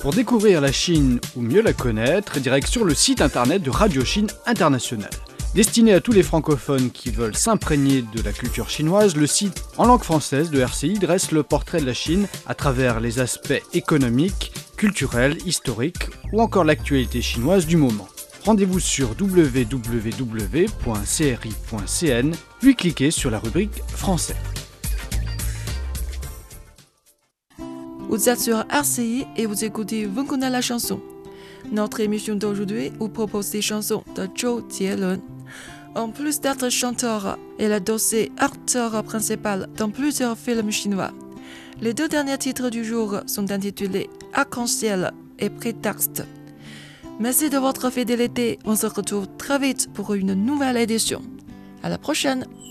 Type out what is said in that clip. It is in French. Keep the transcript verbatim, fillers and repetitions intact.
Pour découvrir la Chine ou mieux la connaître, direct sur le site internet de Radio Chine International. Destiné à tous les francophones qui veulent s'imprégner de la culture chinoise, le site en langue française de R C I dresse le portrait de la Chine à travers les aspects économiques, culturels, historiques ou encore l'actualité chinoise du moment. Rendez-vous sur w w w point c r i point c n puis cliquez sur la rubrique Français. Vous êtes sur R C I et vous écoutez Vous connaissez la chanson. Notre émission d'aujourd'hui vous propose des chansons de Zhou Jielun. En plus d'être chanteur, il est aussi acteur principal dans plusieurs films chinois. Les deux derniers titres du jour sont intitulés Arc-en-ciel et Prétexte. Merci de votre fidélité. On se retrouve très vite pour une nouvelle édition. À la prochaine!